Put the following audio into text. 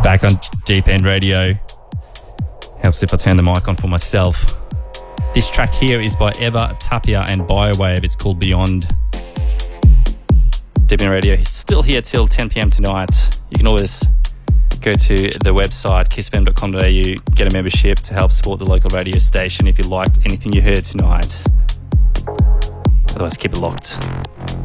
Back on Deep End Radio. Helps if I turn the mic on for myself. This track here is by Eva Tapia and Biowave. It's called Beyond. Deep End Radio still here till 10 p.m. tonight. You can always go to the website kissfm.com.au, get a membership to help support the local radio station if you liked anything you heard tonight. Otherwise, keep it locked.